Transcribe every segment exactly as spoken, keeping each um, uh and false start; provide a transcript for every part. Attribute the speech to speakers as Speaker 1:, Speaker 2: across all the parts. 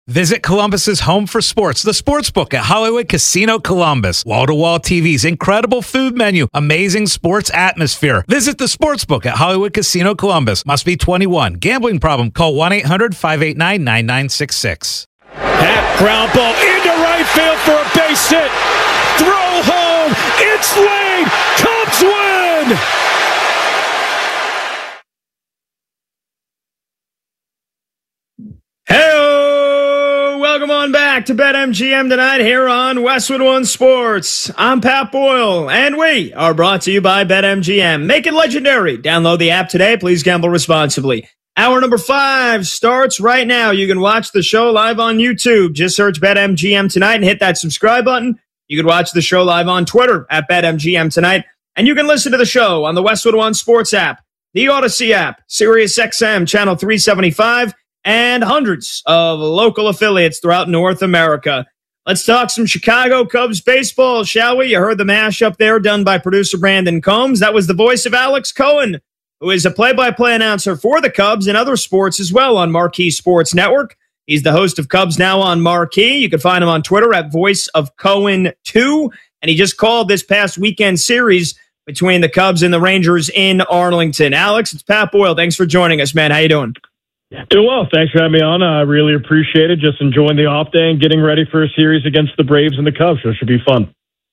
Speaker 1: Visit Columbus's home for sports, the Sportsbook at Hollywood Casino Columbus. Wall-to-wall T Vs, incredible food menu, amazing sports atmosphere. Visit the Sportsbook at Hollywood Casino Columbus. Must be twenty-one. Gambling problem? Call one eight hundred five eight nine nine nine six six.
Speaker 2: That ground ball into right field for a base hit. Throw home. It's Lane. Cubs win. Hey, welcome on back to BetMGM tonight here on Westwood One Sports. I'm Pat Boyle, and we are brought to you by BetMGM. Make it legendary. Download the app today. Please gamble responsibly. Hour number five starts right now. You can watch the show live on YouTube. Just search BetMGM tonight and hit that subscribe button. You can watch the show live on Twitter at BetMGM tonight. And you can listen to the show on the Westwood One Sports app, the Odyssey app, SiriusXM Channel three seventy-five, and hundreds of local affiliates throughout North America. Let's talk some Chicago Cubs baseball, shall we? You heard the mashup there done by producer Brandon Combs. That was the voice of Alex Cohen, who is a play-by-play announcer for the Cubs and other sports as well on Marquee Sports Network. He's the host of Cubs Now on Marquee. You can find him on Twitter at Voice of Cohen two. And he just called this past weekend series between the Cubs and the Rangers in Arlington. Alex, it's Pat Boyle. Thanks for joining us, man. How you doing?
Speaker 3: Doing well. Thanks for having me on. I really appreciate it. Just enjoying the off day and getting ready for a series against the Braves and the Cubs. So it should be fun.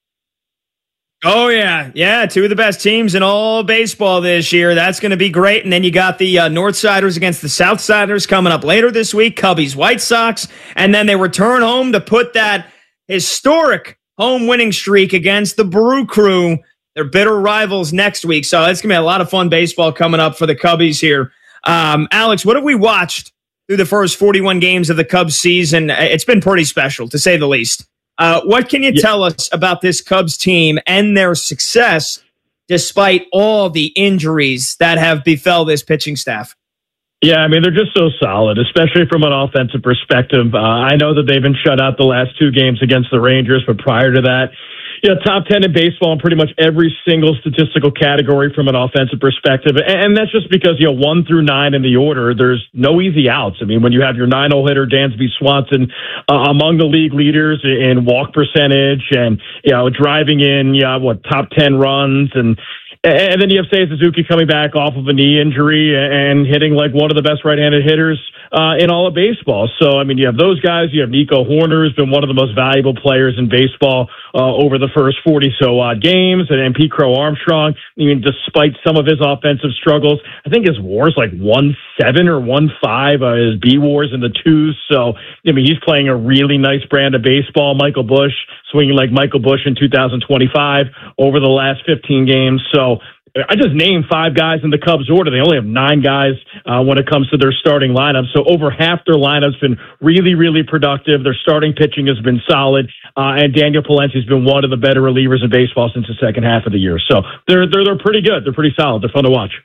Speaker 2: Oh, yeah. Yeah, two of the best teams in all baseball this year. That's going to be great. And then you got the uh, Northsiders against the Southsiders coming up later this week, Cubbies, White Sox. And then they return home to put that historic home winning streak against the Brew Crew. They're bitter rivals next week. So it's going to be a lot of fun baseball coming up for the Cubbies here. Um, Alex, what have we watched through the first forty-one games of the Cubs season? It's been pretty special, to say the least. Uh, what can you yeah. tell us about this Cubs team and their success despite all the injuries that have befell this pitching staff?
Speaker 3: Yeah, I mean, they're just so solid, especially from an offensive perspective. Uh, I know that they've been shut out the last two games against the Rangers, but prior to that, yeah, top ten in baseball in pretty much every single statistical category from an offensive perspective. And that's just because, you know, one through nine in the order, there's no easy outs. I mean, when you have your nine-hole hitter, Dansby Swanson, uh, among the league leaders in walk percentage and, you know, driving in, yeah, what, top ten runs. And and then you have Seiya Suzuki coming back off of a knee injury and hitting like one of the best right-handed hitters uh, in all of baseball. So, I mean, you have those guys. You have Nico Horner, who's been one of the most valuable players in baseball uh, over the first forty-so-odd games, and, and Pete Crow Armstrong. I mean, despite some of his offensive struggles, I think his WAR's like one seven or one five. Uh, his B WAR's in the twos. So, I mean, he's playing a really nice brand of baseball. Michael Busch swinging like Michael Busch in two thousand twenty-five over the last fifteen games. So, I just named five guys in the Cubs order. They only have nine guys uh, when it comes to their starting lineup. So over half their lineup's been really, really productive. Their starting pitching has been solid. Uh, and Daniel Palenci's been one of the better relievers in baseball since the second half of the year. So they're, they're, they're pretty good. They're pretty solid. They're fun to watch.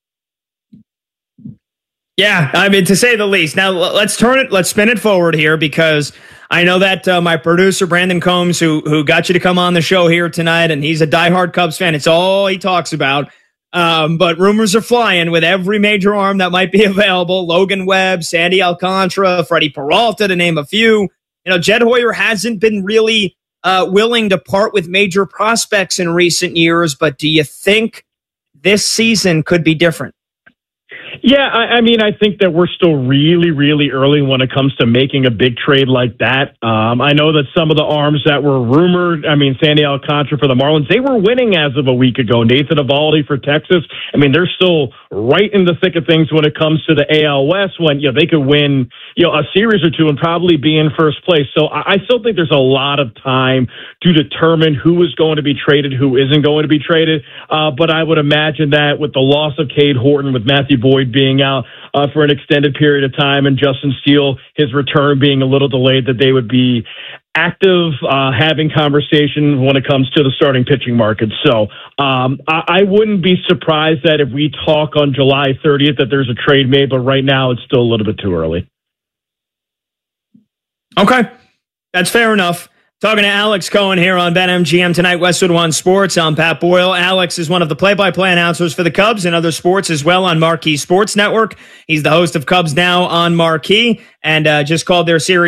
Speaker 2: Yeah, I mean, to say the least. Now, let's turn it, let's spin it forward here, because I know that uh, my producer, Brandon Combs, who who got you to come on the show here tonight, and he's a diehard Cubs fan. It's all he talks about. Um, but rumors are flying with every major arm that might be available. Logan Webb, Sandy Alcantara, Freddie Peralta, to name a few. You know, Jed Hoyer hasn't been really uh, willing to part with major prospects in recent years, but do you think this season could be different?
Speaker 3: Yeah, I, I mean, I think that we're still really, really early when it comes to making a big trade like that. Um, I know that some of the arms that were rumored, I mean, Sandy Alcantara for the Marlins, they were winning as of a week ago. Nathan Eovaldi for Texas, I mean, they're still right in the thick of things when it comes to the A L West, when, you know, they could win, you know, a series or two and probably be in first place. So I, I still think there's a lot of time to determine who is going to be traded, who isn't going to be traded. Uh, but I would imagine that with the loss of Cade Horton, with Matthew Boyd being out uh, for an extended period of time, and Justin Steele, his return being a little delayed, that they would be active, uh, having conversation when it comes to the starting pitching market. So um, I, I wouldn't be surprised that if we talk on July thirtieth that there's a trade made, but right now it's still a little bit too early.
Speaker 2: Okay, that's fair enough. Talking to Alex Cohen here on BetMGM tonight, Westwood One Sports. I'm Pat Boyle. Alex is one of the play-by-play announcers for the Cubs and other sports as well on Marquee Sports Network. He's the host of Cubs Now on Marquee, and uh, just called their series